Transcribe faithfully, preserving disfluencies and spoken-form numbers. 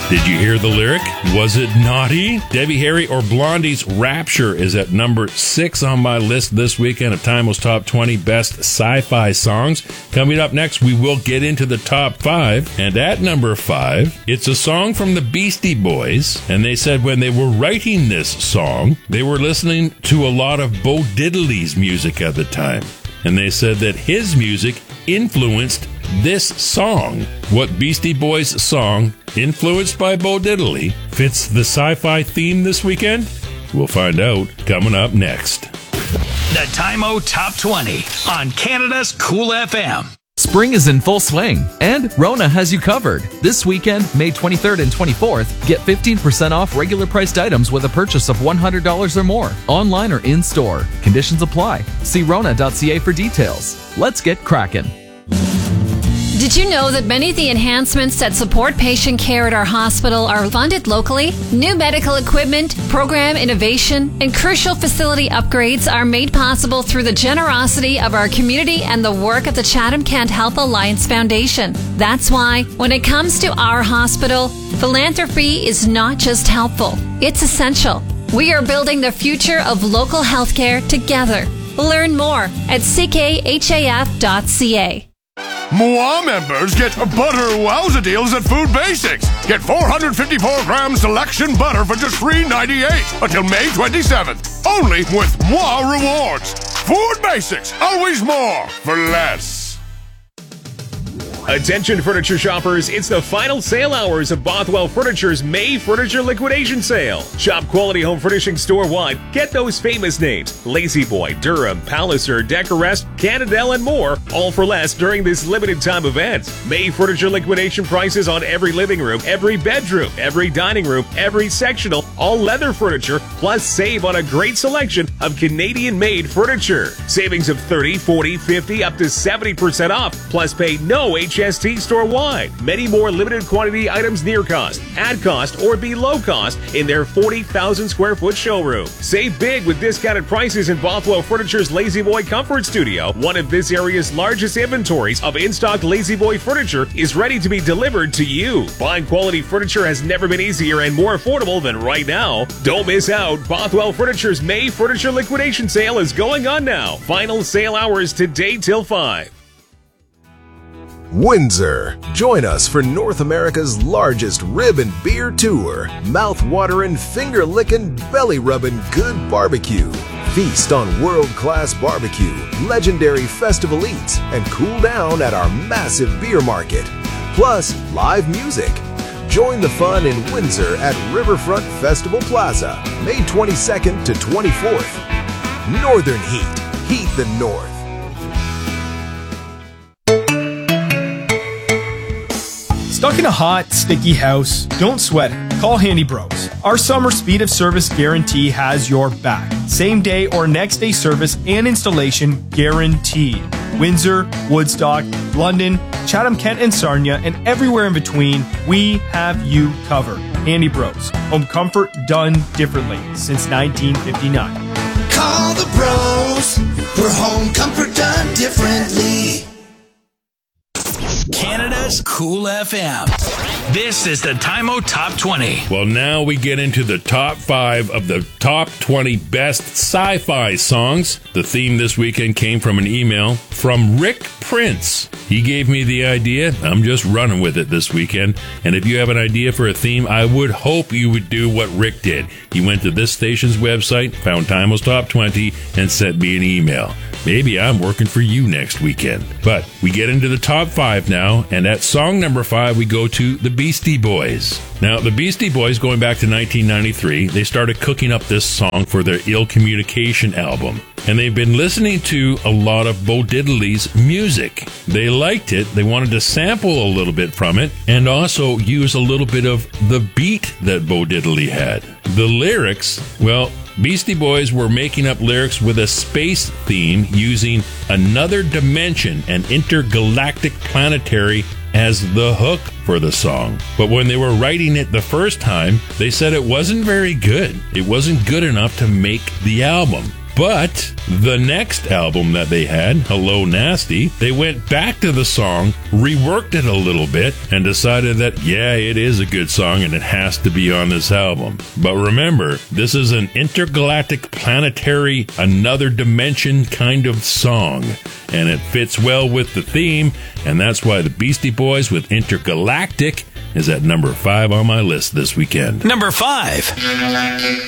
Did you hear the lyric? Was it naughty? Debbie Harry or Blondie's Rapture is at number six on my list this weekend of Time O's Top twenty Best Sci-Fi Songs. Coming up next, we will get into the top five. And at number five, it's a song from the Beastie Boys. And they said when they were writing this song, they were listening to a lot of Bo Diddley's music at the time. And they said that his music influenced this song. What Beastie Boys song, influenced by Bo Diddley, fits the sci-fi theme this weekend? We'll find out coming up next. The Time O Top twenty on Canada's Cool F M. Spring is in full swing, and Rona has you covered. This weekend, May twenty-third and twenty-fourth, get fifteen percent off regular priced items with a purchase of one hundred dollars or more, online or in-store. Conditions apply. See rona dot c a for details. Let's get crackin'. Did you know that many of the enhancements that support patient care at our hospital are funded locally? New medical equipment, program innovation, and crucial facility upgrades are made possible through the generosity of our community and the work of the Chatham-Kent Health Alliance Foundation. That's why, when it comes to our hospital, philanthropy is not just helpful, it's essential. We are building the future of local healthcare together. Learn more at c k h a f dot c a. M W A members get butter wowza deals at Food Basics. Get four hundred fifty-four gram selection butter for just three ninety-eight until May twenty-seventh. Only with M W A Rewards. Food Basics, always more for less. Attention furniture shoppers, it's the final sale hours of Bothwell Furniture's May Furniture Liquidation Sale. Shop quality home furnishing store-wide. Get those famous names, La-Z-Boy, Durham, Palliser, Decorest, Canadell, and more, all for less during this limited time event. May Furniture Liquidation prices on every living room, every bedroom, every dining room, every sectional, all leather furniture, plus save on a great selection of Canadian-made furniture. Savings of thirty, forty, fifty, up to seventy percent off, plus pay no H S T store-wide. Many more limited quantity items near cost, at cost, or below cost in their forty thousand square foot showroom. Save big with discounted prices in Bothwell Furniture's La-Z-Boy Comfort Studio. One of this area's largest inventories of in-stock La-Z-Boy furniture is ready to be delivered to you. Buying quality furniture has never been easier and more affordable than right now. Don't miss out. Bothwell Furniture's May Furniture Liquidation Sale is going on now. Final sale hours today till five. Windsor. Join us for North America's largest rib and beer tour. Mouth-watering, finger-licking, belly-rubbing good barbecue. Feast on world-class barbecue, legendary festival eats, and cool down at our massive beer market. Plus, live music. Join the fun in Windsor at Riverfront Festival Plaza, May twenty-second to twenty-fourth. Northern Heat. Heat the North. Stuck in a hot, sticky house? Don't sweat it. Call Handy Bros. Our summer speed of service guarantee has your back. Same day or next day service and installation guaranteed. Windsor, Woodstock, London, Chatham-Kent and Sarnia, and everywhere in between, we have you covered. Handy Bros. Home comfort done differently since nineteen fifty-nine. Call the bros for home comfort done differently. Canada's Cool F M. This is the Time O Top twenty. Well, now we get into the top five of the top twenty best sci-fi songs. The theme this weekend came from an email from Rick Prince. He gave me the idea. I'm just running with it this weekend. And if you have an idea for a theme, I would hope you would do what Rick did. He went to this station's website, found Time O's Top twenty, and sent me an email. Maybe I'm working for you next weekend. But we get into the top five now, and at song number five, we go to the Beastie Boys. Now, the Beastie Boys, going back to nineteen ninety-three, they started cooking up this song for their Ill Communication album. And they've been listening to a lot of Bo Diddley's music. They liked it, they wanted to sample a little bit from it, and also use a little bit of the beat that Bo Diddley had. The lyrics, well, Beastie Boys were making up lyrics with a space theme using another dimension and intergalactic planetary as the hook for the song. But when they were writing it the first time, they said it wasn't very good. It wasn't good enough to make the album. But the next album that they had, Hello Nasty, they went back to the song, reworked it a little bit, and decided that, yeah, it is a good song and it has to be on this album. But remember, this is an intergalactic, planetary, another dimension kind of song, and it fits well with the theme, and that's why the Beastie Boys with Intergalactic is at number five on my list this weekend. Number five.